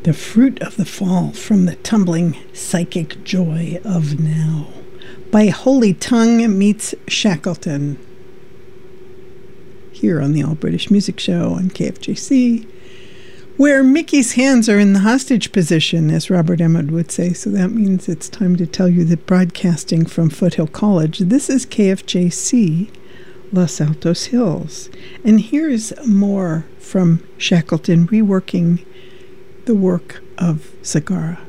The Fruit of the Fall from the Tumbling Psychic Joy of Now by Holy Tongue meets Shackleton. Here on the All British Music Show on KFJC, where Mickey's hands are in the hostage position, as Robert Emmet would say. So that means it's time to tell you that broadcasting from Foothill College, this is KFJC, Los Altos Hills. And here's more from Shackleton reworking the work of Zagara.